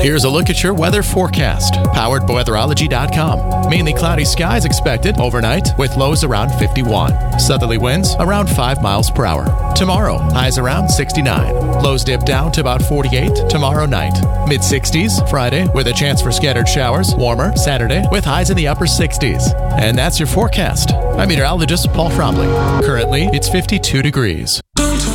Here's a look at your weather forecast, powered by weatherology.com. Mainly cloudy skies expected overnight with lows around 51. Southerly winds around 5 miles per hour. Tomorrow, highs around 69. Lows dip down to about 48 tomorrow night. Mid-60s Friday with a chance for scattered showers. Warmer Saturday with highs in the upper 60s. And that's your forecast. I'm meteorologist Paul Fromley. Currently, it's 52 degrees.